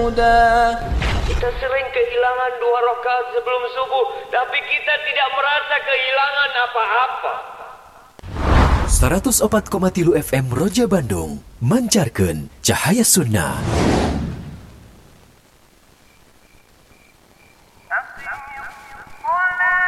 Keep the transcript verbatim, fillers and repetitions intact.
هدى. Kita sering kehilangan dua rakaat sebelum subuh, tapi kita tidak merasa kehilangan apa-apa. seratus empat koma tiga F M Roja Bandung, mancarkeun cahaya sunnah.